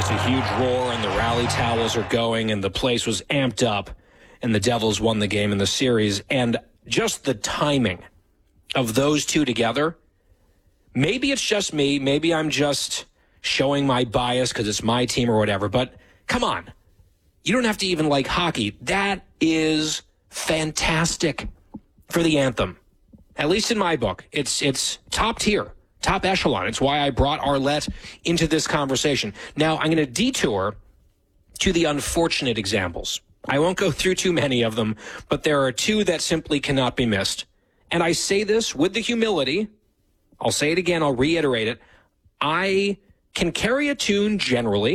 just a huge roar, and the rally towels are going, and the place was amped up, and the Devils won the game in the series. And just the timing of those two together, maybe it's just me, maybe I'm just showing my bias because it's my team or whatever, but come on. You don't have to even like hockey. That is fantastic for the anthem. At least in my book. It's top tier, top echelon. It's why I brought Arlette into this conversation. Now, I'm going to detour to the unfortunate examples. I won't go through too many of them, but there are two that simply cannot be missed. And I say this with the humility. I'll say it again. I'll reiterate it. I can carry a tune generally.